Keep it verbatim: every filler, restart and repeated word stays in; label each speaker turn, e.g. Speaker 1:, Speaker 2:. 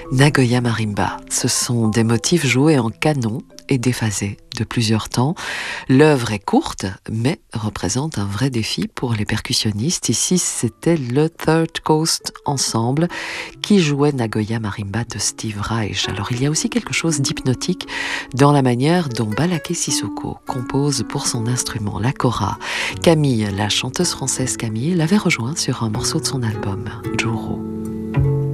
Speaker 1: Nagoya Marimba, ce sont des motifs joués en canon et déphasés de plusieurs temps. L'œuvre est courte, mais représente un vrai défi pour les percussionnistes. Ici, c'était le Third Coast Ensemble qui jouait Nagoya Marimba de Steve Reich. Alors, il y a aussi quelque chose d'hypnotique dans la manière dont Balaké Sissoko compose pour son instrument, la kora. Camille, la chanteuse française Camille, l'avait rejoint sur un morceau de son album, Joro.